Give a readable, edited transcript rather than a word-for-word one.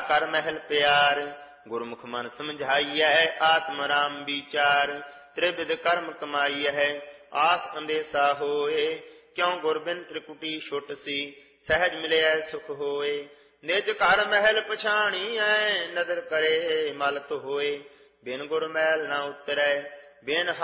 कर महल प्यार। गुरमुख मन समझाइय आत्म राम विचार। त्रिविध कर्म कमाइय आस अंदेशा होए। क्यों गुरबिन त्रिकुटी छुट सी सहज मिले सुख होए। निज घर महल पछाणीਐ नदर करे मलत होए। बिन गुर मैल न उतरै बिन